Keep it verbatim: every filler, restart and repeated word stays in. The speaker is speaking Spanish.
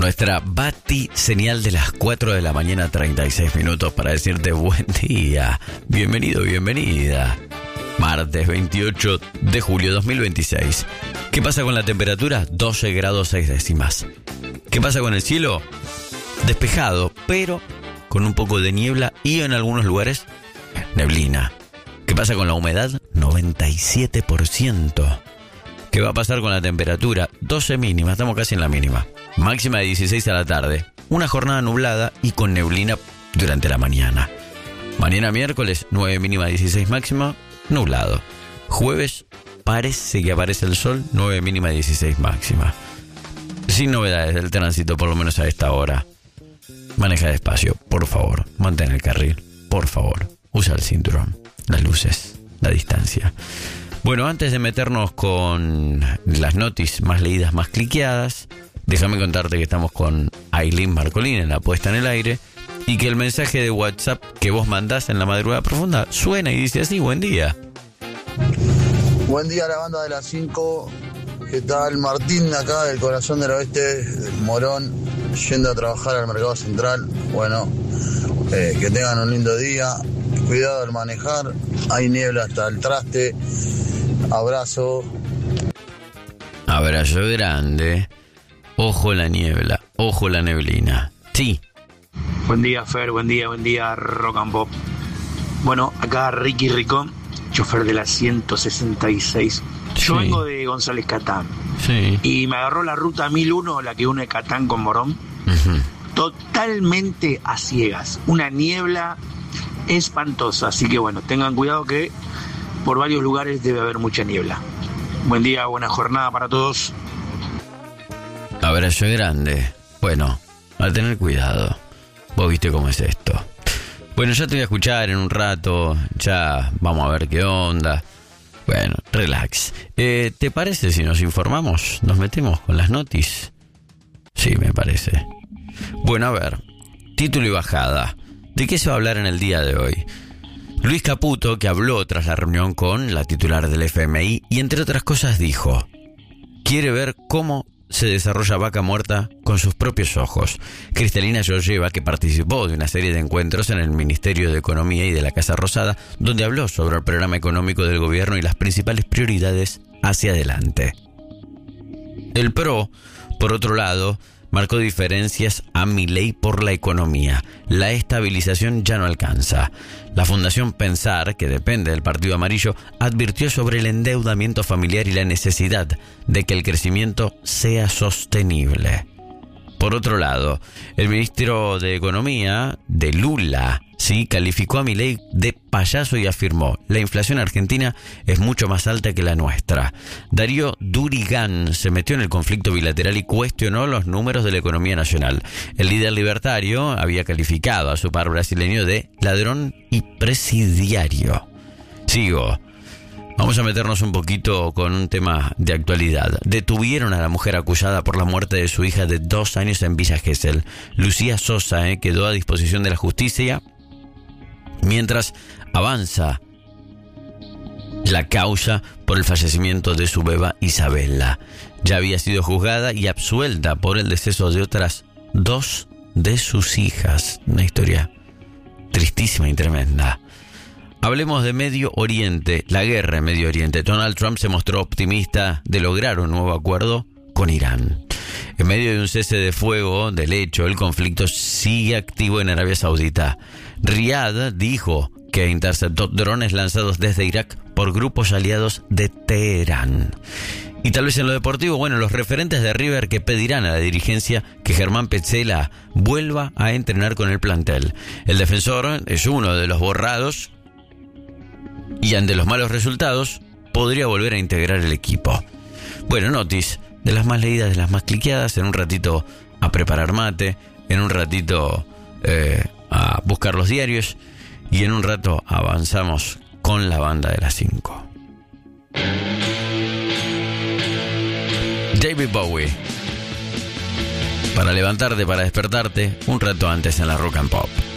Nuestra Bati señal de las cuatro de la mañana, treinta y seis minutos, para decirte buen día. Bienvenido, bienvenida. Martes veintiocho de julio dos mil veintiséis. ¿Qué pasa con la temperatura? doce grados seis décimas. ¿Qué pasa con el cielo? Despejado, pero con un poco de niebla y en algunos lugares neblina. ¿Qué pasa con la humedad? noventa y siete por ciento. ¿Qué va a pasar con la temperatura? doce mínima, estamos casi en la mínima. Máxima de dieciséis a la tarde. Una jornada nublada y con neblina durante la mañana. Mañana miércoles, nueve mínima, dieciséis máxima, nublado. Jueves parece que aparece el sol, nueve mínima, dieciséis máxima. Sin novedades del tránsito, por lo menos a esta hora. Maneja despacio, por favor. Mantén el carril, por favor. Usa el cinturón, las luces, la distancia. Bueno, antes de meternos con las noticias más leídas, más cliqueadas, déjame contarte que estamos con Aileen Marcolín en la puesta en el aire y que el mensaje de WhatsApp que vos mandás en la madrugada profunda suena y dice así: buen día. Buen día a la banda de las cinco. ¿Qué tal? Martín, acá del corazón del oeste, del Morón, yendo a trabajar al Mercado Central. Bueno, eh, que tengan un lindo día. Cuidado al manejar. Hay niebla hasta el traste. Abrazo. Abrazo grande. Ojo la niebla, ojo la neblina. Sí. Buen día, Fer, buen día, buen día, Rock and Pop. Bueno, acá Ricky Ricón, chofer de la ciento sesenta y seis. Yo Sí. vengo de González Catán. Sí. Y me agarró la ruta mil uno, la que une Catán con Morón. Uh-huh. Totalmente a ciegas. Una niebla espantosa. Así que bueno, tengan cuidado que por varios lugares debe haber mucha niebla. Buen día, buena jornada para todos. Abrazo grande. Bueno, a tener cuidado. Vos viste cómo es esto. Bueno, ya te voy a escuchar en un rato. Ya vamos a ver qué onda. Bueno, relax. Eh, ¿Te parece si nos informamos? ¿Nos metemos con las noticias? Sí, me parece. Bueno, a ver. Título y bajada. ¿De qué se va a hablar en el día de hoy? Luis Caputo, que habló tras la reunión con la titular del F M I y entre otras cosas dijo: quiere ver cómo se desarrolla Vaca Muerta con sus propios ojos. Cristalina Georgieva, que participó de una serie de encuentros en el Ministerio de Economía y de la Casa Rosada, donde habló sobre el programa económico del gobierno y las principales prioridades hacia adelante. El P R O, por otro lado, marcó diferencias a Milei por la economía. La estabilización ya no alcanza. La Fundación Pensar, que depende del Partido Amarillo, advirtió sobre el endeudamiento familiar y la necesidad de que el crecimiento sea sostenible. Por otro lado, el ministro de Economía, de Lula, sí, calificó a Milei de payaso y afirmó: la inflación argentina es mucho más alta que la nuestra. Darío Durigán se metió en el conflicto bilateral y cuestionó los números de la economía nacional. El líder libertario había calificado a su par brasileño de ladrón y presidiario. Sigo. Vamos a meternos un poquito con un tema de actualidad. Detuvieron a la mujer acusada por la muerte de su hija de dos años en Villa Gesell. Lucía Sosa eh, quedó a disposición de la justicia mientras avanza la causa por el fallecimiento de su beba Isabela. Ya había sido juzgada y absuelta por el deceso de otras dos de sus hijas. Una historia tristísima y tremenda. Hablemos de Medio Oriente, la guerra en Medio Oriente. Donald Trump se mostró optimista de lograr un nuevo acuerdo con Irán. En medio de un cese de fuego, del hecho, el conflicto sigue activo en Arabia Saudita. Riyadh dijo que interceptó drones lanzados desde Irak por grupos aliados de Teherán. Y tal vez en lo deportivo, bueno, los referentes de River que pedirán a la dirigencia que Germán Petzela vuelva a entrenar con el plantel. El defensor es uno de los borrados y ante los malos resultados podría volver a integrar el equipo. Bueno, notis, de las más leídas, de las más cliqueadas, en un ratito a preparar mate, en un ratito eh, a buscar los diarios y en un rato avanzamos con la banda de las cinco. David Bowie, para levantarte, para despertarte, un rato antes en la Rock and Pop.